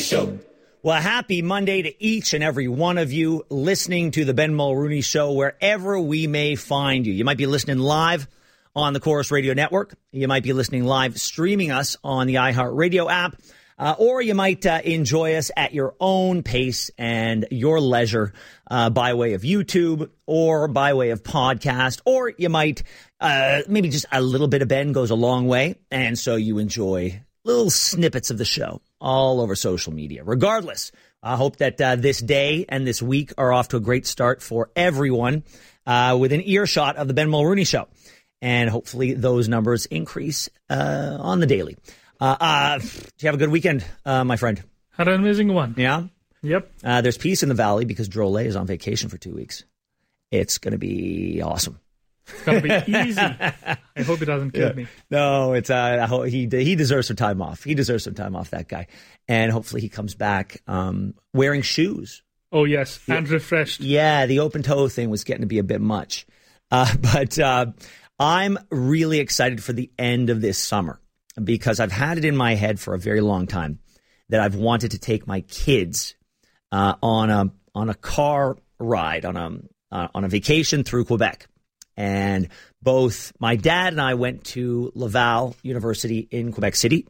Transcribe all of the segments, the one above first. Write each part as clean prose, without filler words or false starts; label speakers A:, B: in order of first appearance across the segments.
A: Show.
B: Well, happy Monday to each and every one of you listening to the Ben Mulrooney Show wherever we may find you. You might be listening live on the Chorus Radio Network. You might be listening live streaming us on the iHeartRadio app. Or you might enjoy us at your own pace and your leisure by way of YouTube or by way of podcast. Or you might maybe just a little bit of Ben goes a long way. And so you enjoy little snippets of the show all over social media. Regardless, I hope that this day and this week are off to a great start for everyone within earshot of the Ben Mulrooney Show. And hopefully those numbers increase on the daily. Do you have a good weekend, my friend?
C: Had an amazing one.
B: Yeah?
C: Yep.
B: There's peace in the valley because Drolet is on vacation for 2 weeks. It's going to be awesome.
C: It's going to be easy. I hope he doesn't kill me.
B: No, it's he deserves some time off. He deserves some time off, that guy. And hopefully he comes back wearing shoes.
C: Oh, yes, and refreshed.
B: Yeah, the open toe thing was getting to be a bit much. But I'm really excited for the end of this summer, because I've had it in my head for a very long time that I've wanted to take my kids on a car ride, on a vacation through Quebec. And both my dad and I went to Laval University in Quebec City.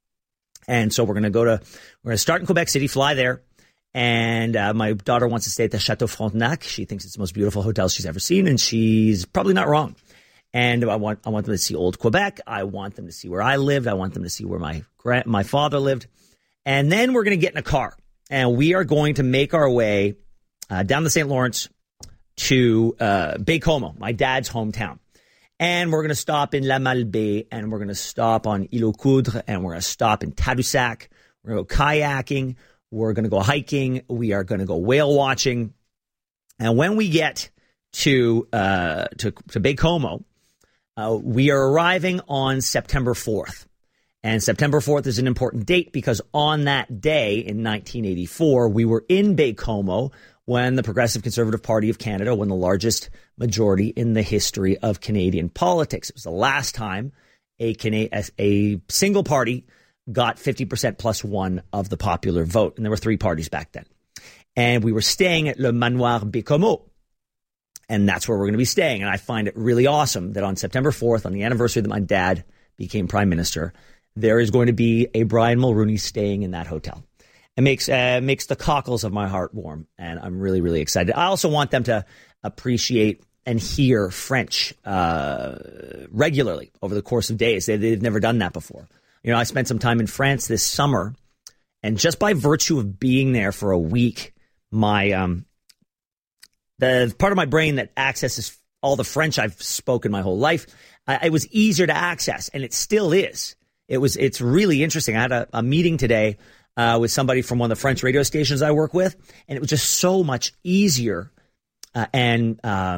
B: And so we're going to start in Quebec City, fly there. And my daughter wants to stay at the Chateau Frontenac. She thinks it's the most beautiful hotel she's ever seen, and she's probably not wrong. And I want them to see old Quebec. I want them to see where I lived. I want them to see where my father lived. And then we're going to get in a car, and we are going to make our way down the St. Lawrence to Baie-Comeau, my dad's hometown. And we're going to stop in La Malbaie, and we're going to stop on Île aux Coudres, and we're going to stop in Tadoussac. We're going to go kayaking. We're going to go hiking. We are going to go whale watching. And when we get to Baie-Comeau, we are arriving on September 4th. And September 4th is an important date because on that day in 1984, we were in Baie-Comeau when the Progressive Conservative Party of Canada won the largest majority in the history of Canadian politics. It was the last time a single party got 50% plus one of the popular vote. And there were three parties back then. And we were staying at Le Manoir Baie-Comeau. And that's where we're going to be staying. And I find it really awesome that on September 4th, on the anniversary that my dad became prime minister, there is going to be a Brian Mulrooney staying in that hotel. It makes the cockles of my heart warm. And I'm really, really excited. I also want them to appreciate and hear French regularly over the course of days. They've never done that before. You know, I spent some time in France this summer. And just by virtue of being there for a week, the part of my brain that accesses all the French I've spoken my whole life, it was easier to access, and it still is. It's really interesting. I had a meeting today with somebody from one of the French radio stations I work with, and it was just so much easier and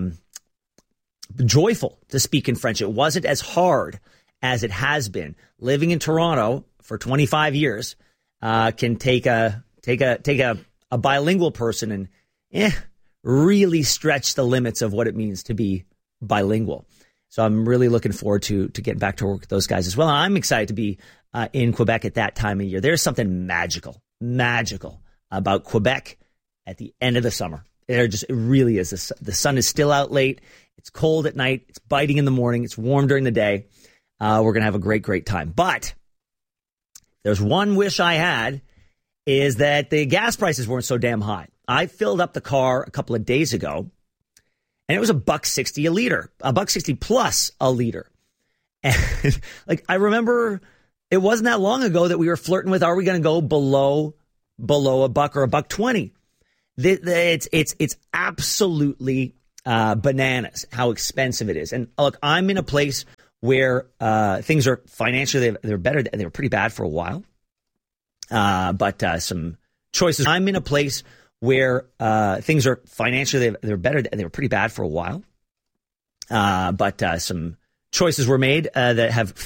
B: joyful to speak in French. It wasn't as hard as it has been. Living in Toronto for 25 years can take a bilingual person and really stretch the limits of what it means to be bilingual. So I'm really looking forward to getting back to work with those guys as well. And I'm excited to be in Quebec at that time of year. There's something magical about Quebec at the end of the summer. It really is. The sun is still out late. It's cold at night. It's biting in the morning. It's warm during the day. We're going to have a great time. But there's one wish I had is that the gas prices weren't so damn high. I filled up the car a couple of days ago, and it was $1.60 a liter, $1.60 plus a liter. And I remember it wasn't that long ago that we were flirting with, are we going to go below $1 or $1.20? It's absolutely bananas how expensive it is. And look, I'm in a place where things are financially they're better. They were pretty bad for a while, but some choices. I'm in a place where things are financially they're better. They were pretty bad for a while, but some choices were made that have